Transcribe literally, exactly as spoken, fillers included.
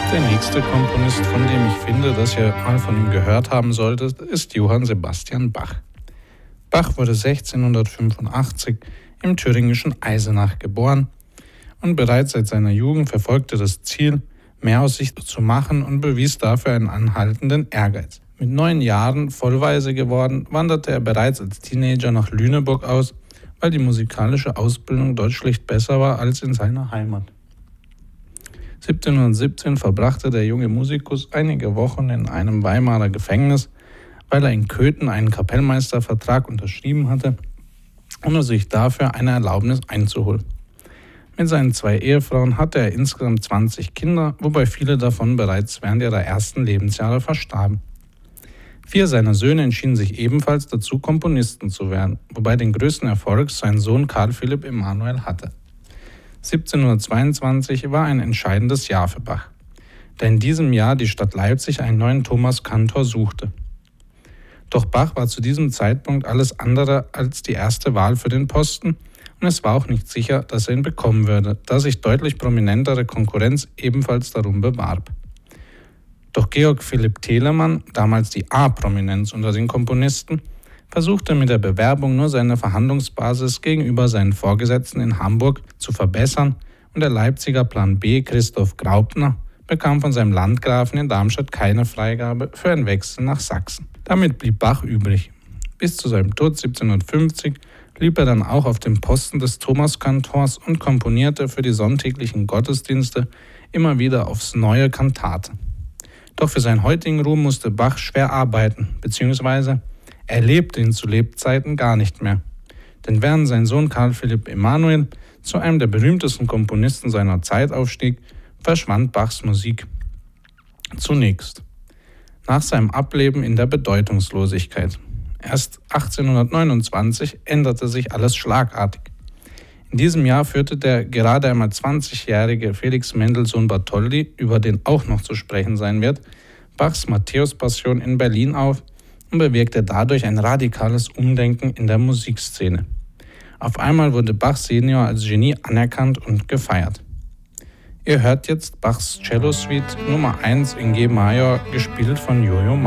Der nächste Komponist, von dem ich finde, dass ihr mal von ihm gehört haben solltet, ist Johann Sebastian Bach. Bach wurde sechzehnhundertfünfundachtzig im thüringischen Eisenach geboren und bereits seit seiner Jugend verfolgte das Ziel, mehr aus sich zu machen und bewies dafür einen anhaltenden Ehrgeiz. Mit neun Jahren vollweise geworden, wanderte er bereits als Teenager nach Lüneburg aus, weil die musikalische Ausbildung dort schlicht besser war als in seiner Heimat. siebzehnhundertsiebzehn verbrachte der junge Musikus einige Wochen in einem Weimarer Gefängnis, weil er in Köthen einen Kapellmeistervertrag unterschrieben hatte, ohne sich dafür eine Erlaubnis einzuholen. Mit seinen zwei Ehefrauen hatte er insgesamt zwanzig Kinder, wobei viele davon bereits während ihrer ersten Lebensjahre verstarben. Vier seiner Söhne entschieden sich ebenfalls dazu, Komponisten zu werden, wobei den größten Erfolg sein Sohn Karl Philipp Emanuel hatte. siebzehnhundertzweiundzwanzig war ein entscheidendes Jahr für Bach, da in diesem Jahr die Stadt Leipzig einen neuen Thomaskantor suchte. Doch Bach war zu diesem Zeitpunkt alles andere als die erste Wahl für den Posten und es war auch nicht sicher, dass er ihn bekommen würde, da sich deutlich prominentere Konkurrenz ebenfalls darum bewarb. Doch Georg Philipp Telemann, damals die A-Prominenz unter den Komponisten, versuchte mit der Bewerbung nur seine Verhandlungsbasis gegenüber seinen Vorgesetzten in Hamburg zu verbessern und der Leipziger Plan B Christoph Graupner bekam von seinem Landgrafen in Darmstadt keine Freigabe für einen Wechsel nach Sachsen. Damit blieb Bach übrig. Bis zu seinem Tod siebzehnhundertfünfzig blieb er dann auch auf dem Posten des Thomaskantors und komponierte für die sonntäglichen Gottesdienste immer wieder aufs neue Kantate. Doch für seinen heutigen Ruhm musste Bach schwer arbeiten, beziehungsweise er lebte ihn zu Lebzeiten gar nicht mehr. Denn während sein Sohn Karl Philipp Emanuel zu einem der berühmtesten Komponisten seiner Zeit aufstieg, verschwand Bachs Musik zunächst. Nach seinem Ableben in der Bedeutungslosigkeit. Erst achtzehnhundertneunundzwanzig änderte sich alles schlagartig. In diesem Jahr führte der gerade einmal zwanzigjährige Felix Mendelssohn Bartholdy, über den auch noch zu sprechen sein wird, Bachs Matthäus-Passion in Berlin auf und bewirkte dadurch ein radikales Umdenken in der Musikszene. Auf einmal wurde Bach Senior als Genie anerkannt und gefeiert. Ihr hört jetzt Bachs Cello Suite Nummer eins in G Major, gespielt von Jojo Ma.